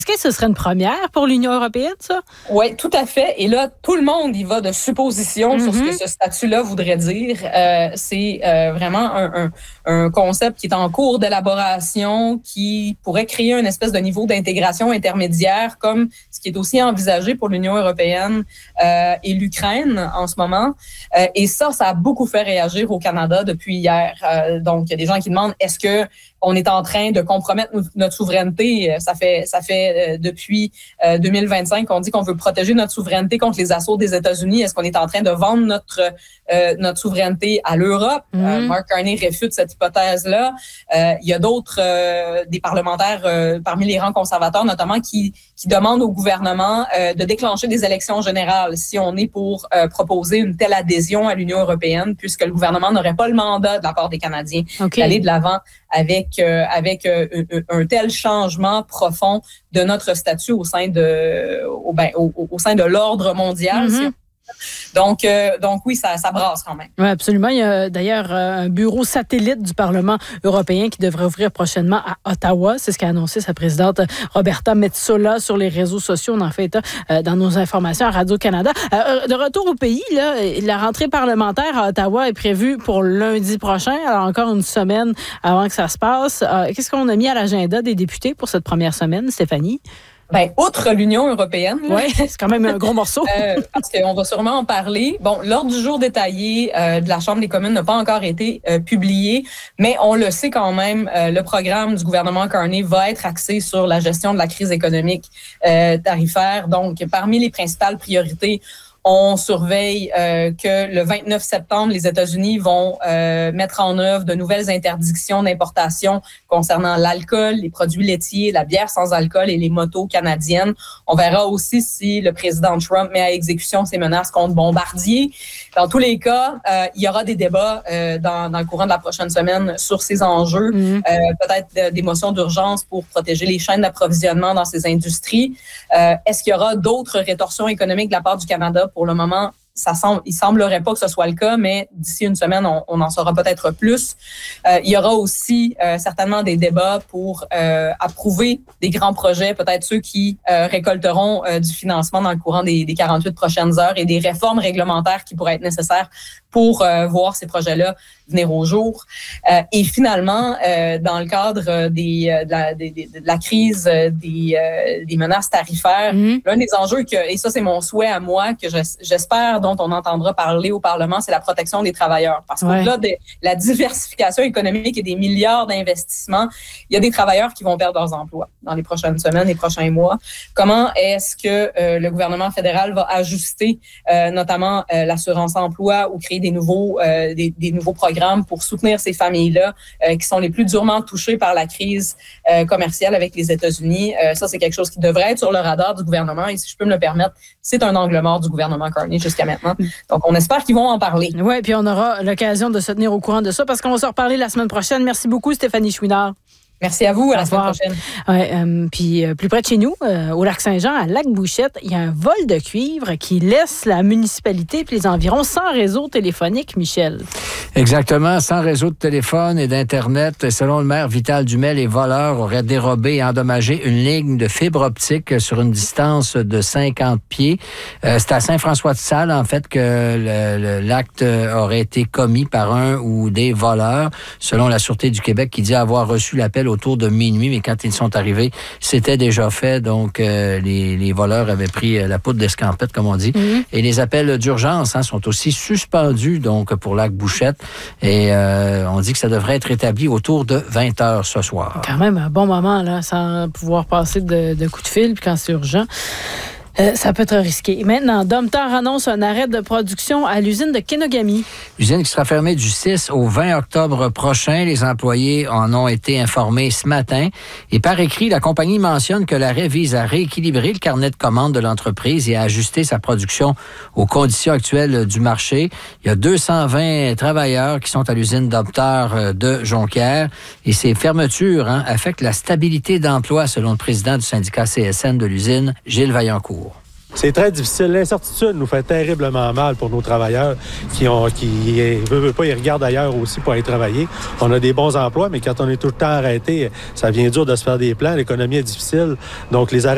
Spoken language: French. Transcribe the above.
Est-ce que ce serait une première pour l'Union européenne, ça? Oui, tout à fait. Et là, tout le monde y va de suppositions sur ce que ce statut-là voudrait dire. C'est vraiment un concept qui est en cours d'élaboration, qui pourrait créer une espèce de niveau d'intégration intermédiaire, comme ce qui est aussi envisagé pour l'Union européenne et l'Ukraine en ce moment. Et ça a beaucoup fait réagir au Canada depuis hier. Donc, il y a des gens qui demandent, est-ce que on est en train de compromettre notre souveraineté? Ça fait depuis 2025 qu'on dit qu'on veut protéger notre souveraineté contre les assauts des États-Unis. Est-ce qu'on est en train de vendre notre souveraineté à l'Europe? Mark Carney réfute cette hypothèse-là. Il y a d'autres, des parlementaires parmi les rangs conservateurs notamment, qui demandent au gouvernement de déclencher des élections générales si on est pour proposer une telle adhésion à l'Union européenne, puisque le gouvernement n'aurait pas le mandat de la part des Canadiens d'aller de l'avant avec un tel changement profond de notre statut au sein de l'ordre mondial. Donc oui, ça brasse quand même. Oui, absolument. Il y a d'ailleurs un bureau satellite du Parlement européen qui devrait ouvrir prochainement à Ottawa. C'est ce qu'a annoncé sa présidente Roberta Metsola sur les réseaux sociaux. On en fait état dans nos informations à Radio-Canada. De retour au pays, là, la rentrée parlementaire à Ottawa est prévue pour lundi prochain. Alors encore une semaine avant que ça se passe. Qu'est-ce qu'on a mis à l'agenda des députés pour cette première semaine, Stéphanie? Outre l'Union européenne. Oui, c'est quand même un gros morceau. Parce qu'on va sûrement en parler. Bon, l'ordre du jour détaillé de la Chambre des communes n'a pas encore été publié, mais on le sait quand même, le programme du gouvernement Carney va être axé sur la gestion de la crise économique tarifaire. Donc, parmi les principales priorités, on surveille que le 29 septembre, les États-Unis vont mettre en œuvre de nouvelles interdictions d'importation concernant l'alcool, les produits laitiers, la bière sans alcool et les motos canadiennes. On verra aussi si le président Trump met à exécution ses menaces contre Bombardier. Dans tous les cas, il y aura des débats dans le courant de la prochaine semaine sur ces enjeux, peut-être des motions d'urgence pour protéger les chaînes d'approvisionnement dans ces industries. Est-ce qu'il y aura d'autres rétorsions économiques de la part du Canada? Pour le moment, il semblerait pas que ce soit le cas, mais d'ici une semaine, on en saura peut-être plus. Il y aura aussi certainement des débats pour approuver des grands projets, peut-être ceux qui récolteront du financement dans le courant des 48 prochaines heures et des réformes réglementaires qui pourraient être nécessaires pour voir ces projets-là venir au jour. Et finalement, dans le cadre de la crise des menaces tarifaires, l'un des enjeux et ça c'est mon souhait à moi, que j'espère dont on entendra parler au Parlement, c'est la protection des travailleurs. Parce qu'au-delà de la diversification économique et des milliards d'investissements, il y a des travailleurs qui vont perdre leurs emplois dans les prochaines semaines, les prochains mois. Comment est-ce que le gouvernement fédéral va ajuster notamment l'assurance-emploi ou créer des nouveaux programmes pour soutenir ces familles-là qui sont les plus durement touchées par la crise commerciale avec les États-Unis? Ça, c'est quelque chose qui devrait être sur le radar du gouvernement et si je peux me le permettre, c'est un angle mort du gouvernement Carney jusqu'à maintenant. Donc, on espère qu'ils vont en parler. Oui, puis on aura l'occasion de se tenir au courant de ça parce qu'on va se reparler la semaine prochaine. Merci beaucoup, Stéphanie Chouinard. Merci à vous. À la semaine prochaine. Ouais, puis plus près de chez nous, au Lac-Saint-Jean, à Lac-Bouchette, il y a un vol de cuivre qui laisse la municipalité et les environs sans réseau téléphonique, Michel. Exactement, sans réseau de téléphone et d'Internet. Selon le maire Vital Dumais, les voleurs auraient dérobé et endommagé une ligne de fibre optique sur une distance de 50 pieds. C'est à Saint-François-de-Sales, en fait, que l'acte aurait été commis par un ou des voleurs, selon la Sûreté du Québec, qui dit avoir reçu l'appel autour de minuit, mais quand ils sont arrivés, c'était déjà fait. Donc, les voleurs avaient pris la poudre d'escampette, comme on dit. Et les appels d'urgence sont aussi suspendus, donc, pour Lac-Bouchette. Et on dit que ça devrait être établi autour de 20 heures ce soir. Quand même un bon moment, là, sans pouvoir passer de coups de fil, puis quand c'est urgent. Ça peut être risqué. Maintenant, Domtar annonce un arrêt de production à l'usine de Kenogami. L'usine qui sera fermée du 6 au 20 octobre prochain. Les employés en ont été informés ce matin. Et par écrit, la compagnie mentionne que l'arrêt vise à rééquilibrer le carnet de commandes de l'entreprise et à ajuster sa production aux conditions actuelles du marché. Il y a 220 travailleurs qui sont à l'usine Domtar de Jonquière. Et ces fermetures affectent la stabilité d'emploi, selon le président du syndicat CSN de l'usine, Gilles Vaillancourt. C'est très difficile. L'incertitude nous fait terriblement mal pour nos travailleurs qui veulent pas, ils regardent ailleurs aussi pour aller travailler. On a des bons emplois, mais quand on est tout le temps arrêté, ça devient dur de se faire des plans. L'économie est difficile. Donc, les arrêts